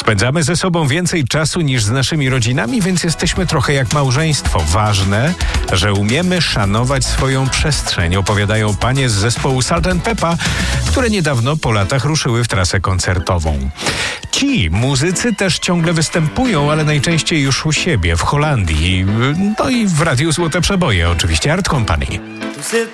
Spędzamy ze sobą więcej czasu niż z naszymi rodzinami, więc jesteśmy trochę jak małżeństwo. Ważne, że umiemy szanować swoją przestrzeń, opowiadają panie z zespołu Salt & Pepa, które niedawno po latach ruszyły w trasę koncertową. Ci muzycy też ciągle występują, ale najczęściej już u siebie, w Holandii. No i w Radiu Złote Przeboje, oczywiście Art Company. Tu zit